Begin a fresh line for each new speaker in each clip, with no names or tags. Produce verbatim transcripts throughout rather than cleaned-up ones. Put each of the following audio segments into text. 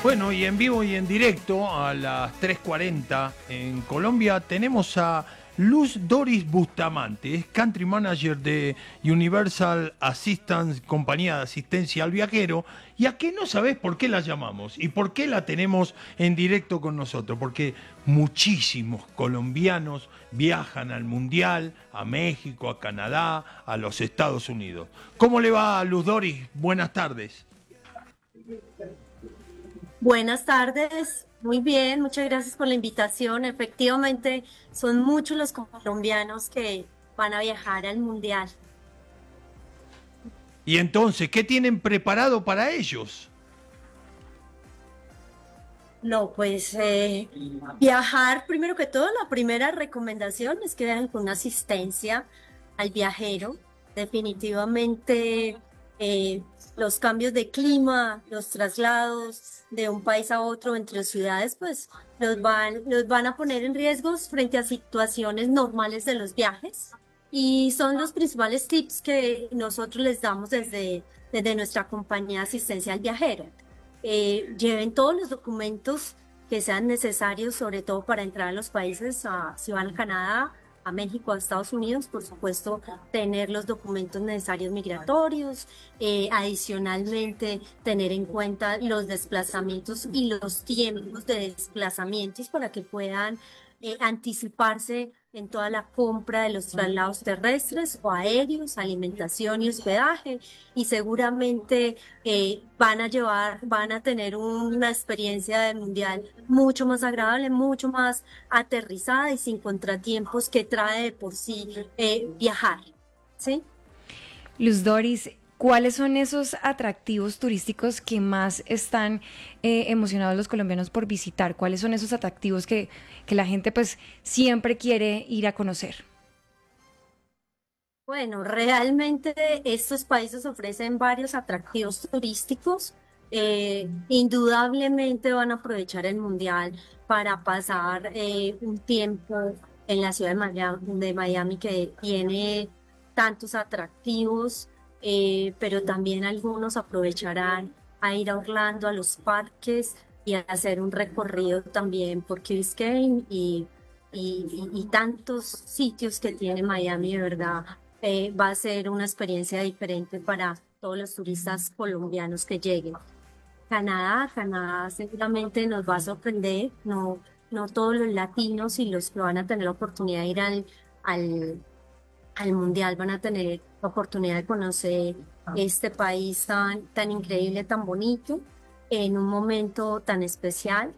Bueno, y en vivo y en directo a las tres cuarenta en Colombia tenemos a Luz Doris Bustamante, es Country Manager de Universal Assistance, compañía de asistencia al viajero. ¿Y a qué no sabés por qué la llamamos? ¿Y por qué la tenemos en directo con nosotros? Porque muchísimos colombianos viajan al Mundial, a México, a Canadá, a los Estados Unidos. ¿Cómo le va, Luz Doris? Buenas tardes.
Buenas tardes, muy bien, muchas gracias por la invitación. Efectivamente, son muchos los colombianos que van a viajar al Mundial.
Y entonces, ¿qué tienen preparado para ellos?
No, pues eh, viajar, primero que todo, la primera recomendación es que vean con una asistencia al viajero. Definitivamente, eh, los cambios de clima, los traslados de un país a otro entre ciudades, pues los van, los van a poner en riesgos frente a situaciones normales de los viajes. Y son los principales tips que nosotros les damos desde, desde nuestra compañía de asistencia al viajero. Eh, lleven todos los documentos que sean necesarios, sobre todo para entrar a los países, a, si van a Canadá, a México, a Estados Unidos, por supuesto, tener los documentos necesarios migratorios, eh, adicionalmente tener en cuenta los desplazamientos y los tiempos de desplazamientos para que puedan eh, anticiparse en toda la compra de los traslados terrestres o aéreos, alimentación y hospedaje, y seguramente eh, van a llevar, van a tener una experiencia de mundial mucho más agradable, mucho más aterrizada y sin contratiempos que trae de por sí eh, viajar, ¿sí?
Luz Doris, ¿cuáles son esos atractivos turísticos que más están eh, emocionados los colombianos por visitar? ¿Cuáles son esos atractivos que, que la gente pues siempre quiere ir a conocer?
Bueno, realmente estos países ofrecen varios atractivos turísticos. Eh, indudablemente van a aprovechar el mundial para pasar eh, un tiempo en la ciudad de Miami, de Miami, que tiene tantos atractivos, eh, pero también algunos aprovecharán a ir a Orlando, a los parques y a hacer un recorrido también por Key Biscayne y, y, y y tantos sitios que tiene Miami, de verdad eh, va a ser una experiencia diferente para todos los turistas colombianos que lleguen. Canadá, Canadá seguramente nos va a sorprender, no, no todos los latinos y los que van a tener la oportunidad de ir al, al, al mundial van a tener la oportunidad de conocer este país tan, tan increíble, tan bonito, en un momento tan especial.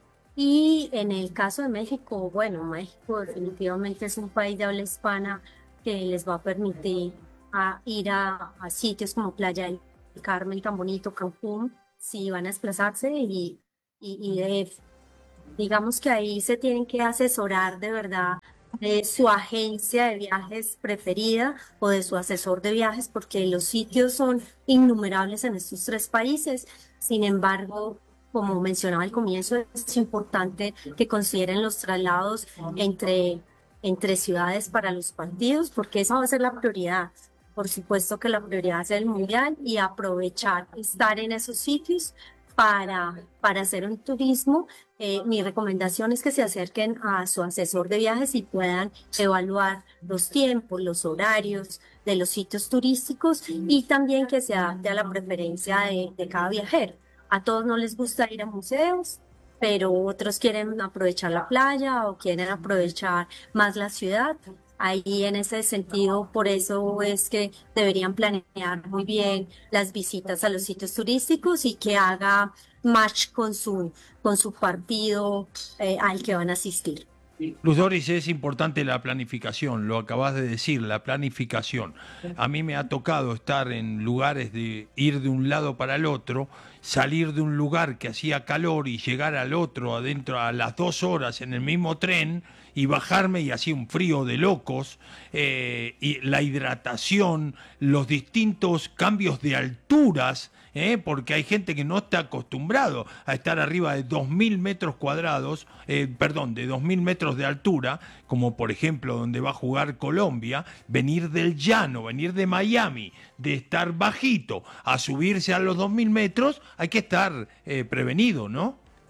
Y en el caso de México, bueno, México definitivamente es un país de habla hispana que les va a permitir a ir a, a sitios como Playa del Carmen, tan bonito, Cancún, si van a desplazarse y, y, y de- digamos que ahí se tienen que asesorar de verdad de su agencia de viajes preferida o de su asesor de viajes, porque los sitios son innumerables en estos tres países. Sin embargo, como mencionaba al comienzo, es importante que consideren los traslados entre, entre ciudades para los partidos, porque esa va a ser la prioridad. Por supuesto que la prioridad es el mundial y aprovechar estar en esos sitios para, para hacer un turismo. Eh, mi recomendación es que se acerquen a su asesor de viajes y puedan evaluar los tiempos, los horarios de los sitios turísticos y también que se adapte a la preferencia de, de cada viajero. A todos no les gusta ir a museos, pero otros quieren aprovechar la playa o quieren aprovechar más la ciudad. Ahí en ese sentido, por eso es que deberían planear muy bien las visitas a los sitios turísticos y que haga match con su, con su partido eh, al que van a asistir.
Luz Doris, es importante la planificación, lo acabas de decir, la planificación. A mí me ha tocado estar en lugares de ir de un lado para el otro, salir de un lugar que hacía calor y llegar al otro adentro a las dos horas en el mismo tren y bajarme y hacía un frío de locos, eh, y la hidratación, los distintos cambios de alturas, ¿eh? Porque hay gente que no está acostumbrado a estar arriba de dos mil metros cuadrados, eh, perdón, de dos mil metros de altura, como por ejemplo donde va a jugar Colombia, venir del llano, venir de Miami, de estar bajito a subirse a los dos mil metros, hay que estar eh, prevenido, ¿no?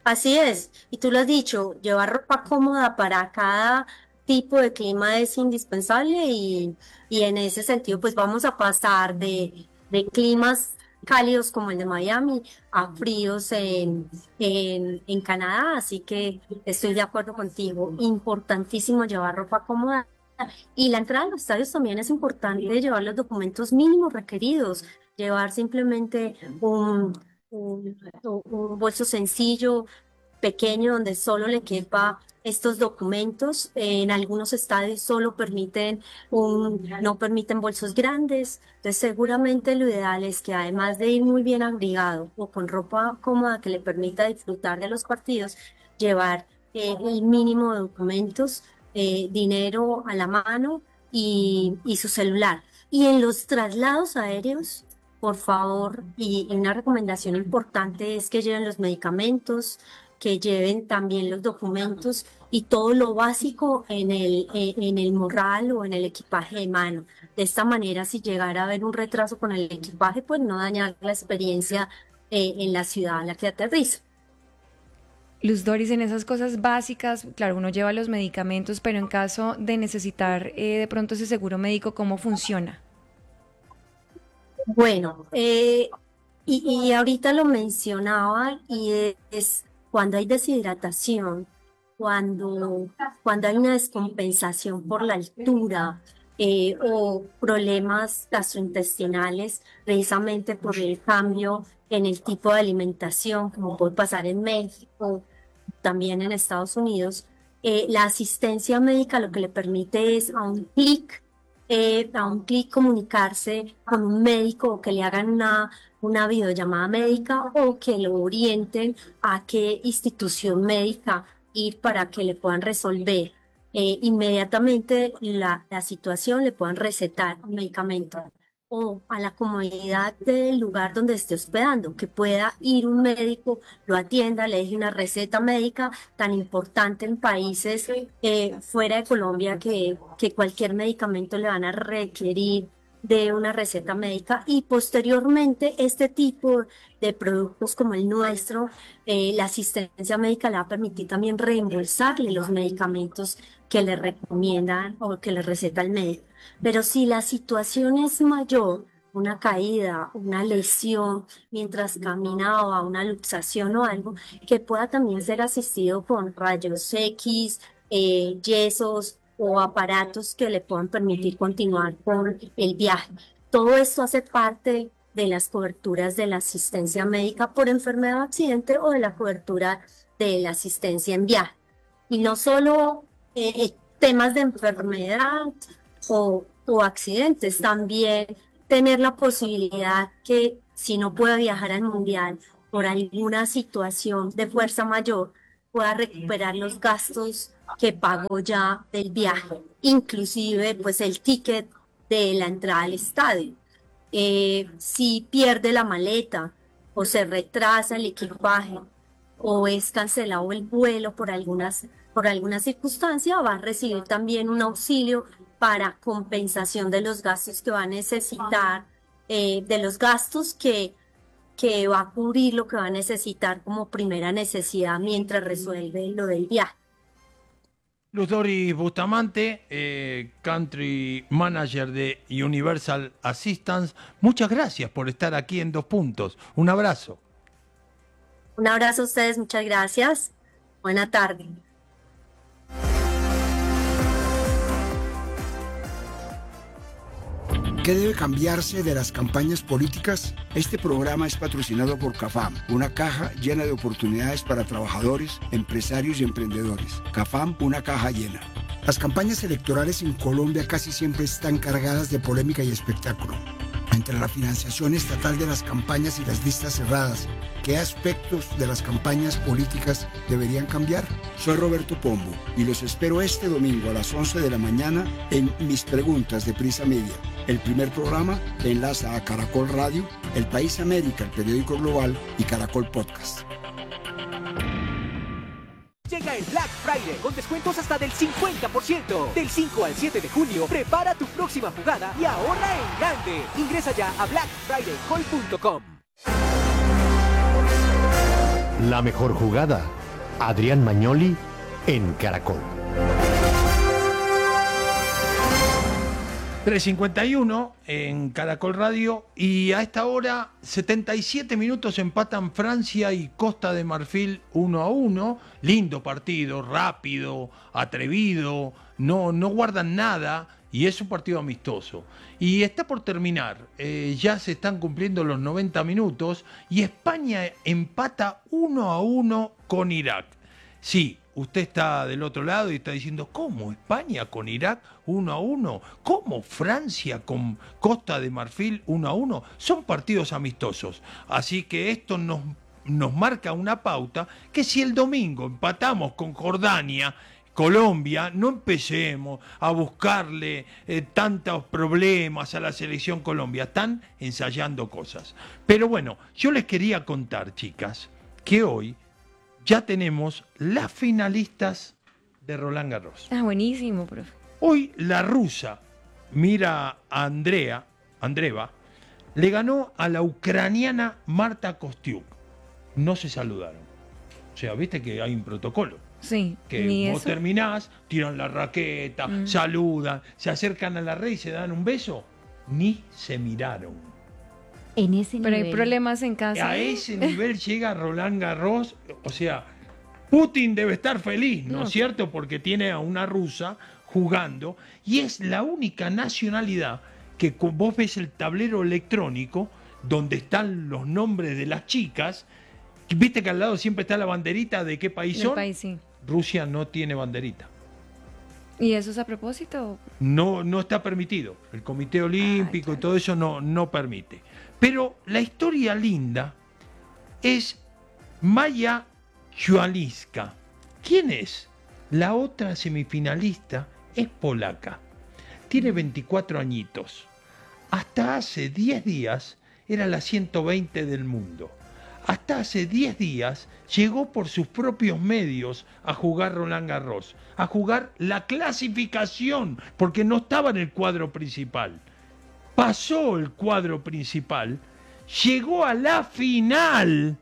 Así es, y tú lo has dicho, llevar ropa cómoda para cada tipo de clima es indispensable y, y en ese sentido pues vamos a pasar de, de climas cálidos como el de Miami a fríos en, en, en Canadá, así que estoy de acuerdo contigo, importantísimo llevar ropa cómoda y la entrada a los estadios también es importante llevar los documentos mínimos requeridos, llevar simplemente un, un, un bolso sencillo, pequeño, donde solo le quepa estos documentos. En algunos estadios solo permiten un, no permiten bolsos grandes. Entonces, seguramente lo ideal es que además de ir muy bien abrigado o con ropa cómoda que le permita disfrutar de los partidos, llevar eh, el mínimo de documentos, eh, dinero a la mano y, y su celular. Y en los traslados aéreos, por favor, y una recomendación importante es que lleven los medicamentos, que lleven también los documentos y todo lo básico en el, eh, en el morral o en el equipaje de mano. De esta manera, si llegara a haber un retraso con el equipaje, pues no dañar la experiencia eh, en la ciudad a la que aterriza.
Luz Doris, en esas cosas básicas, claro, uno lleva los medicamentos, pero en caso de necesitar eh, de pronto ese seguro médico, ¿cómo funciona?
Bueno, eh, y, y ahorita lo mencionaba y es cuando hay deshidratación, cuando, cuando hay una descompensación por la altura eh, o problemas gastrointestinales, precisamente por el cambio en el tipo de alimentación, como puede pasar en México, también en Estados Unidos, eh, la asistencia médica lo que le permite es a un clic, eh, a un clic comunicarse con un médico o que le hagan una, una videollamada médica o que lo orienten a qué institución médica ir para que le puedan resolver eh, inmediatamente la, la situación, le puedan recetar un medicamento o a la comodidad del lugar donde esté hospedando, que pueda ir un médico, lo atienda, le deje una receta médica tan importante en países eh, fuera de Colombia que, que cualquier medicamento le van a requerir de una receta médica y posteriormente este tipo de productos como el nuestro, eh, la asistencia médica le va a permitir también reembolsarle los medicamentos que le recomiendan o que le receta el médico. Pero si la situación es mayor, una caída, una lesión mientras caminaba, una luxación o algo, que pueda también ser asistido con rayos X, eh, yesos o aparatos que le puedan permitir continuar con el viaje. Todo esto hace parte de las coberturas de la asistencia médica por enfermedad o accidente o de la cobertura de la asistencia en viaje. Y no solo eh, temas de enfermedad o, o accidentes, también tener la posibilidad que si no puede viajar al mundial por alguna situación de fuerza mayor, pueda recuperar los gastos que pagó ya del viaje, inclusive pues el ticket de la entrada al estadio. Eh, si pierde la maleta o se retrasa el equipaje o es cancelado el vuelo por algunas, por alguna circunstancia, va a recibir también un auxilio para compensación de los gastos que va a necesitar, eh, de los gastos que, que va a cubrir lo que va a necesitar como primera necesidad mientras resuelve lo del viaje.
Luz Doris Bustamante, eh, Country Manager de Universal Assistance, muchas gracias por estar aquí en Dos Puntos. Un abrazo.
Un abrazo a ustedes, muchas gracias. Buena tarde.
¿Qué debe cambiarse de las campañas políticas? Este programa es patrocinado por CAFAM, una caja llena de oportunidades para trabajadores, empresarios y emprendedores. CAFAM, una caja llena. Las campañas electorales en Colombia casi siempre están cargadas de polémica y espectáculo. Entre la financiación estatal de las campañas y las listas cerradas, ¿qué aspectos de las campañas políticas deberían cambiar? Soy Roberto Pombo y los espero este domingo a las once de la mañana en Mis Preguntas de Prisa Media, el primer programa que enlaza a Caracol Radio, El País América, el periódico global y Caracol Podcast.
Llega el Black Friday con descuentos hasta del cincuenta por ciento. Del cinco al siete de junio, prepara tu próxima jugada y ahorra en grande. Ingresa ya a black friday call punto com.
La mejor jugada. Adrián Magnoli en Caracol.
tres cincuenta y uno en Caracol Radio y a esta hora setenta y siete minutos empatan Francia y Costa de Marfil uno a uno. Lindo partido, rápido, atrevido, no, no guardan nada y es un partido amistoso. Y está por terminar, eh, ya se están cumpliendo los noventa minutos y España empata uno a uno con Irak. Sí, usted está del otro lado y está diciendo, ¿cómo España con Irak uno a uno? ¿Cómo Francia con Costa de Marfil uno a uno? Son partidos amistosos. Así que esto nos, nos marca una pauta que si el domingo empatamos con Jordania, Colombia, no empecemos a buscarle eh, tantos problemas a la selección Colombia. Están ensayando cosas. Pero bueno, yo les quería contar, chicas, que hoy ya tenemos las finalistas de Roland Garros.
Ah, buenísimo, profe.
Hoy la rusa Mira Andrea, Andreeva, le ganó a la ucraniana Marta Kostyuk. No se saludaron. O sea, viste que hay un protocolo.
Sí,
Que
ni
vos
eso.
terminás, tiran la raqueta,
Mm.
saludan, se acercan a la red y se dan un beso. Ni se miraron.
En ese
Pero
nivel.
hay problemas en casa.
A ese nivel llega Roland Garros, o sea, Putin debe estar feliz, ¿no es
No.
cierto? Porque tiene a una rusa jugando y es la única nacionalidad que cu- vos ves el tablero electrónico donde están los nombres de las chicas, viste que al lado siempre está la banderita de qué país
Del
son.
país, sí.
Rusia no tiene banderita.
¿Y eso es a propósito?
No, no está permitido. El Comité Olímpico y todo eso no, no permite. Pero la historia linda es Maya Świaliska. ¿Quién es? La otra semifinalista es polaca. Tiene veinticuatro añitos. Hasta hace diez días era la ciento veinte del mundo. Hasta hace diez días llegó por sus propios medios a jugar Roland Garros, a jugar la clasificación, porque no estaba en el cuadro principal. Pasó el cuadro principal, llegó a la final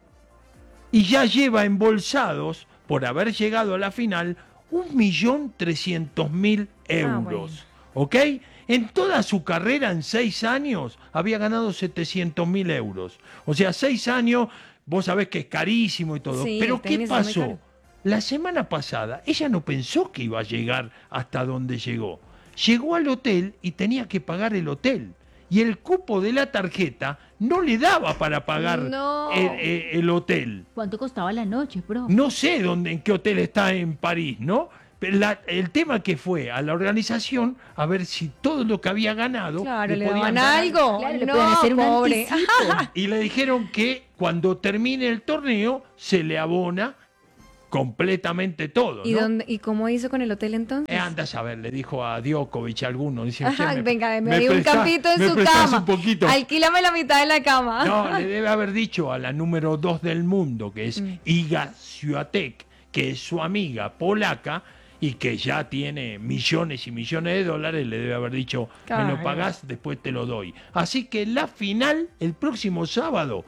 y ya lleva embolsados, por haber llegado a la final, un millón trescientos mil euros. ¿Ok? En toda su carrera, en seis años, había ganado setecientos mil euros. O sea, seis años, vos sabés que es carísimo y todo.
Sí,
Pero
el
¿qué
tenis es muy
pasó?
caro.
La semana pasada, ella no pensó que iba a llegar hasta donde llegó. Llegó al hotel y tenía que pagar el hotel. Y el cupo de la tarjeta no le daba para pagar
No.
el, el- el hotel.
¿Cuánto costaba la noche, bro?
No sé dónde, en qué hotel está en París, ¿no? Pero la- el tema que fue a la organización a ver si todo lo que había ganado
Claro, le
podían
daban
dar
algo.
Claro, le
no,
pueden hacer un
pobre.
anticipo.
y le dijeron que cuando termine el torneo se le abona completamente todo,
¿Y,
¿no?
dónde, ¿Y cómo hizo con el hotel entonces?
Eh, anda a saber, le dijo a Djokovic a alguno. Dice,
Ajá,
"Che, me-
venga, me,
me
dio un
prestás-
campito en
me
su
prestás
cama.
un poquito".
Alquílame la mitad de la cama.
No, le debe haber dicho a la número dos del mundo, que es
Mm.
Iga Swiatek, que es su amiga polaca y que ya tiene millones y millones de dólares, le debe haber dicho, me lo
Claro.
pagás, después te lo doy. Así que la final, el próximo sábado,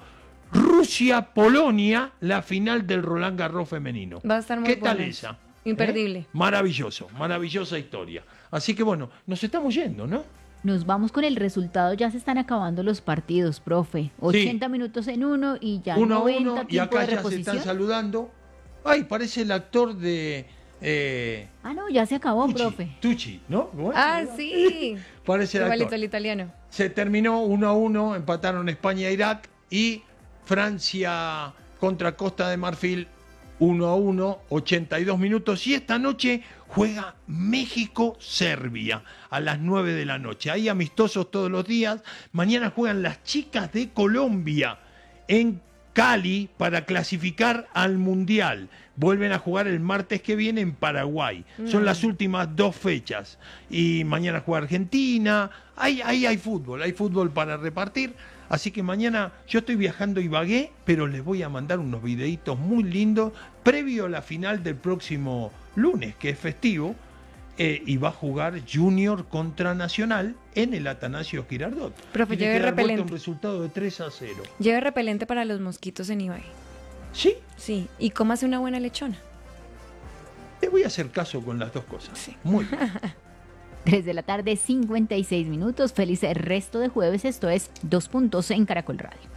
Rusia-Polonia, la final del Roland Garros femenino.
Va a estar muy
¿Qué tal
buena.
esa?
Imperdible.
¿Eh? Maravilloso, maravillosa historia. Así que bueno, nos estamos yendo, ¿no?
Nos vamos con el resultado. Ya se están acabando los partidos, profe. ochenta minutos en uno y ya
Uno a
noventa
uno, y
tiempo
acá
de
ya se
reposición.
están saludando. Ay, parece el actor de eh,
Ah, no, ya se acabó,
Tucci,
profe.
Tucci, ¿no? Bueno,
Ah, sí.
parece el
Igualito
actor.
el italiano.
Se terminó uno a uno, empataron España e Irak y Francia contra Costa de Marfil uno a uno, ochenta y dos minutos. Y esta noche juega México-Serbia a las nueve de la noche. Hay amistosos todos los días. Mañana juegan las chicas de Colombia en Cali para clasificar al Mundial. Vuelven a jugar el martes que viene en Paraguay. Son las últimas dos fechas. Y mañana juega Argentina. Ahí, ahí hay fútbol, hay fútbol para repartir. Así que mañana yo estoy viajando a Ibagué, pero les voy a mandar unos videitos muy lindos previo a la final del próximo lunes, que es festivo. Eh, y va a jugar Junior contra Nacional en el Atanasio Girardot.
Profe,
Tiene
lleve
que dar vuelta
repelente.
un resultado de tres a cero.
Lleve repelente para los mosquitos en Ibagué.
¿Sí?
Sí, y cómase una buena lechona.
Te voy a hacer caso con las dos cosas. Sí. Muy bien.
tres de la tarde, cincuenta y seis minutos. Feliz resto de jueves. Esto es Dos Puntos en Caracol Radio.